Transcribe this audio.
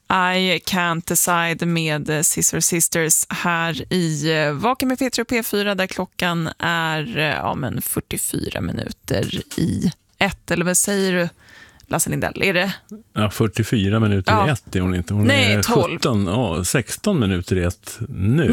I Can't Decide med Scissor Sisters här i Vaken med Petra och P4 där klockan är 44 minuter i 1. Eller vad säger du, Lasse Lindell? Är det? Ja, 44 minuter i 1 är hon inte. Hon Nej, är 12. 16 minuter i 1 nu.